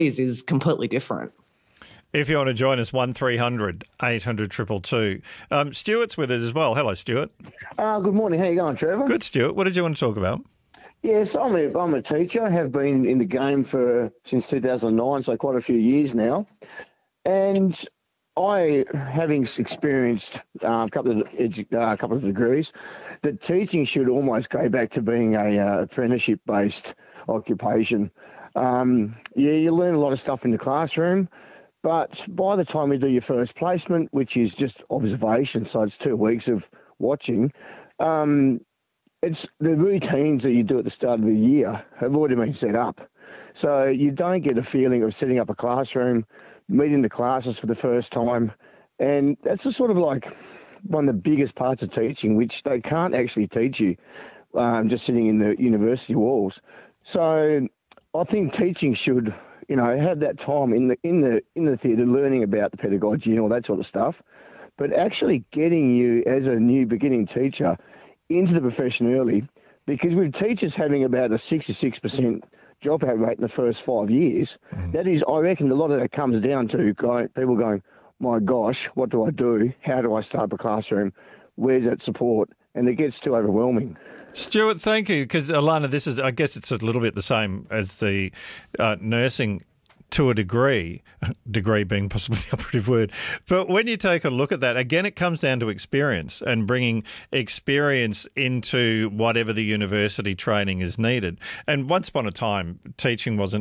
is completely different. If you want to join us, 1300 800 222. Stuart's with us as well. Hello, Stuart. Good morning. How you going, Trevor? Good, Stuart. What did you want to talk about? Yes, I'm a teacher. I have been in the game since 2009, so quite a few years now. And having experienced a couple of degrees, that teaching should almost go back to being a apprenticeship-based occupation. You learn a lot of stuff in the classroom, but by the time you do your first placement, which is just observation, so it's 2 weeks of watching, it's the routines that you do at the start of the year have already been set up. So you don't get a feeling of setting up a classroom, meeting the classes for the first time. And that's just sort of like one of the biggest parts of teaching, which they can't actually teach you just sitting in the university walls. So I think teaching should, have that time in the theatre learning about the pedagogy and all that sort of stuff, but actually getting you as a new beginning teacher into the profession early, because with teachers having about a 66% dropout rate in the first 5 years, that is, I reckon a lot of that comes down to people going, my gosh, what do I do? How do I start a classroom? Where's that support? And it gets too overwhelming. Stuart, thank you. Because, Alana, I guess it's a little bit the same as the nursing to a degree being possibly the operative word. But when you take a look at that, again, it comes down to experience and bringing experience into whatever the university training is needed. And once upon a time, teaching wasn't